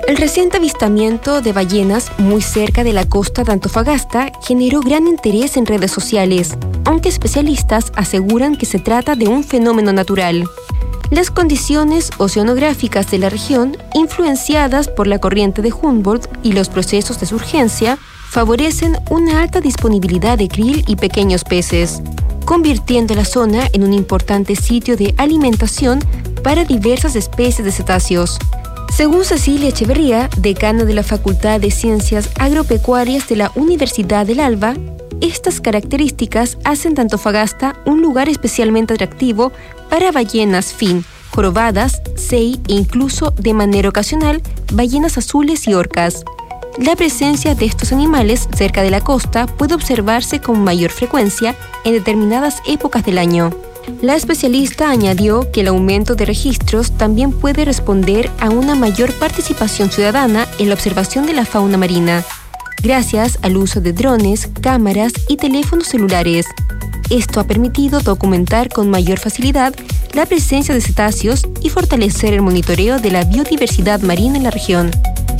El reciente avistamiento de ballenas muy cerca de la costa de Antofagasta generó gran interés en redes sociales, aunque especialistas aseguran que se trata de un fenómeno natural. Las condiciones oceanográficas de la región, influenciadas por la corriente de Humboldt y los procesos de surgencia, favorecen una alta disponibilidad de krill y pequeños peces, convirtiendo la zona en un importante sitio de alimentación para diversas especies de cetáceos. Según Cecilia Echeverría, decana de la Facultad de Ciencias Agropecuarias de la Universidad del Alba, estas características hacen de Antofagasta un lugar especialmente atractivo para ballenas fin, jorobadas, sei e incluso, de manera ocasional, ballenas azules y orcas. La presencia de estos animales cerca de la costa puede observarse con mayor frecuencia en determinadas épocas del año. La especialista añadió que el aumento de registros también puede responder a una mayor participación ciudadana en la observación de la fauna marina, gracias al uso de drones, cámaras y teléfonos celulares. Esto ha permitido documentar con mayor facilidad la presencia de cetáceos y fortalecer el monitoreo de la biodiversidad marina en la región.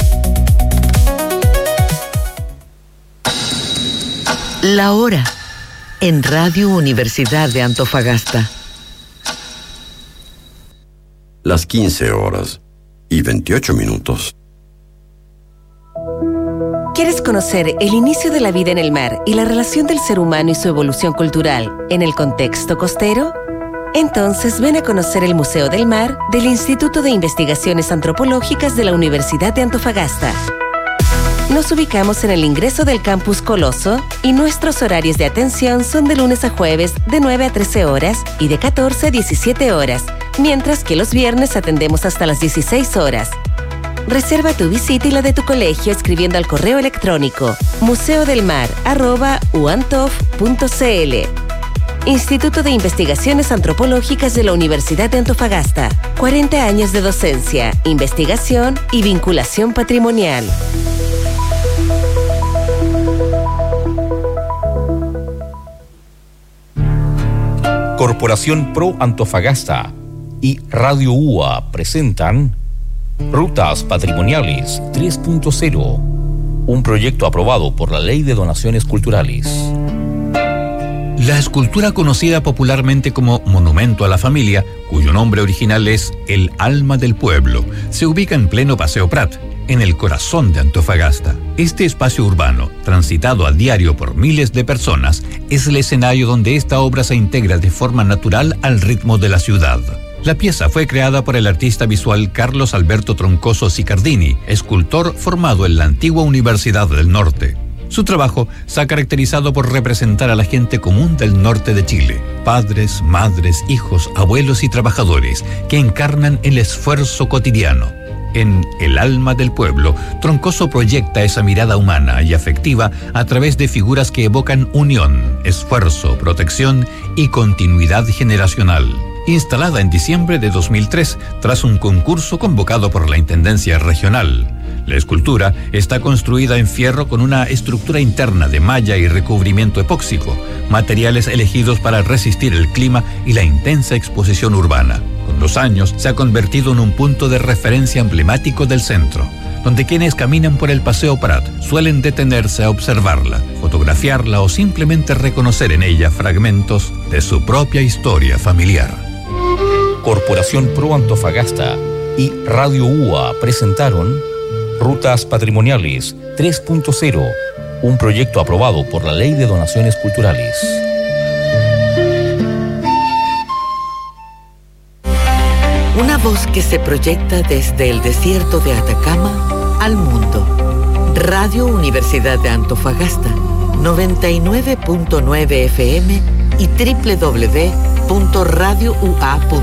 La hora en Radio Universidad de Antofagasta. Las 15:28. ¿Quieres conocer el inicio de la vida en el mar y la relación del ser humano y su evolución cultural en el contexto costero? Entonces ven a conocer el Museo del Mar del Instituto de Investigaciones Antropológicas de la Universidad de Antofagasta. Nos ubicamos en el ingreso del Campus Coloso y nuestros horarios de atención son de lunes a jueves de 9 a 13 horas y de 14 a 17 horas, mientras que los viernes atendemos hasta las 16 horas. Reserva tu visita y la de tu colegio escribiendo al correo electrónico museodelmar@uantof.cl. Instituto de Investigaciones Antropológicas de la Universidad de Antofagasta. 40 años de docencia, investigación y vinculación patrimonial. Corporación Pro Antofagasta y Radio UA presentan Rutas Patrimoniales 3.0, un proyecto aprobado por la Ley de Donaciones Culturales. La escultura conocida popularmente como Monumento a la Familia, cuyo nombre original es El Alma del Pueblo, se ubica en pleno Paseo Prat, en el corazón de Antofagasta. Este espacio urbano, transitado a diario por miles de personas, es el escenario donde esta obra se integra de forma natural al ritmo de la ciudad. La pieza fue creada por el artista visual Carlos Alberto Troncoso Sicardini, escultor formado en la antigua Universidad del Norte. Su trabajo se ha caracterizado por representar a la gente común del norte de Chile, padres, madres, hijos, abuelos y trabajadores que encarnan el esfuerzo cotidiano. En El Alma del Pueblo, Troncoso proyecta esa mirada humana y afectiva a través de figuras que evocan unión, esfuerzo, protección y continuidad generacional. Instalada en diciembre de 2003, tras un concurso convocado por la Intendencia Regional. La escultura está construida en fierro con una estructura interna de malla y recubrimiento epóxico, materiales elegidos para resistir el clima y la intensa exposición urbana. Con los años se ha convertido en un punto de referencia emblemático del centro, donde quienes caminan por el Paseo Prat suelen detenerse a observarla, fotografiarla o simplemente reconocer en ella fragmentos de su propia historia familiar. Corporación Pro Antofagasta y Radio UA presentaron Rutas Patrimoniales 3.0, un proyecto aprobado por la Ley de Donaciones Culturales. Una voz que se proyecta desde el desierto de Atacama al mundo. Radio Universidad de Antofagasta, 99.9 FM y www.radioua.cl.